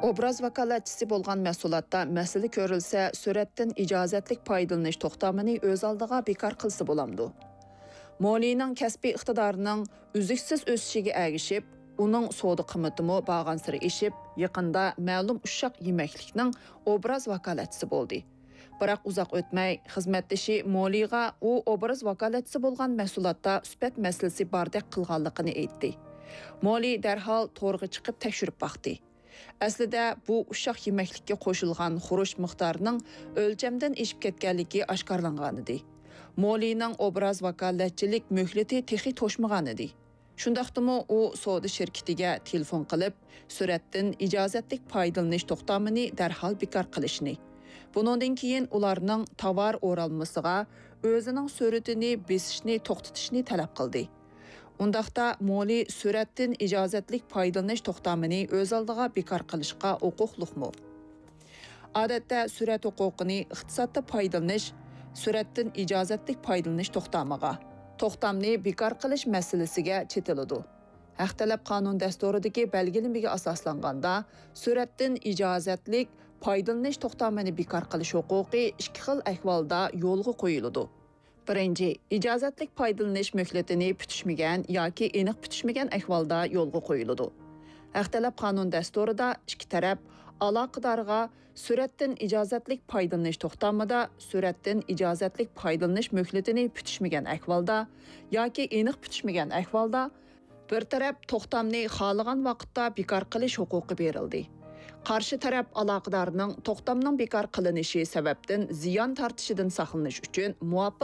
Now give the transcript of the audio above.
Obraz vakolatchisi bo'lgan mahsulotda masala ko'rilsa, suratdan ijozatlik foydalanish to'xtamini o'z oldiga bekor qilsa bo'lamdi. Moliyaning kasbiy iqtidorining uziksiz o'sishiga ergishib, uning savdo qiymatimi borgan-sari eshib, yaqinda ma'lum ushshaq yemaklikning obraz vakolatchisi bo'ldi. Biroq uzoq o'tmay xizmatdoshi Moliyaga u obraz vakolatchisi bo'lgan mahsulotda sifat masalasi bordek qilganligini aytdi. Moliya darhol to'g'ri chiqib tekshirib baқты. Aslida bu ushshaq yemaklikka qo'shilgan xuruj miqdorining o'lchamdan eshib ketganligi oshkorlangan edi. Moliyaning obraz vakolatchilik muhlati texi to'shmagan edi. Shundaqdimi u savdo shirkatiga telefon qilib, suratdan ijozatlik foydalanish to'xtamini darhol bekor qilishni. Bundan keyin ularning tovar o'ralmasiga o'zining suratini besishni to'xtatishni talab qildi. Undaqda Moliya suratdan ijozatlik foydalanish to'xtamini o'z oldiga bekor qilishga huquqliqmi? Odatda surat huquqini iqtisodda foydalanish suratdan ijozatlik foydalanish to'xtamni bekor qilish masalasiga chetiladi. Haq talab qonun dasturidagi belgilanmaga asoslanganda suratdan ijozatlik foydalanish to'xtamini bekor qilish huquqi ikki xil ahvolda yo'lga qo'yiladi. Birinchi, ijozatlik foydalanish muhlatini bitishmagan yoki aniq bitishmagan ahvolda yo'lga qo'yiladi. Haq talab qonun dasturida ikki taraf aloqadorga suratdan ijozatlik foydalanish to'xtamida suratdan ijozatlik foydalanish muhlatini bitishmagan ahvolda yoki aniq bitishmagan ahvolda bir taraf to'xtamni xohlagan vaqtda bekor qilish huquqi berildi. Qarshi taraf aloqadorning to'xtamning bekor qilinishi sababdan ziyon tortishidan saqlanish uchun muvaffaq